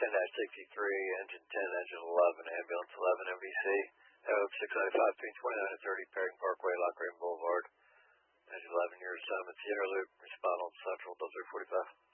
engine 10, engine 11, ambulance 11, MVC. Hope 695 between 29 and 30, Perry Parkway, Lock Raven Boulevard. Engine 11, your assignment, Sierra Loop, respond on Central, 0345.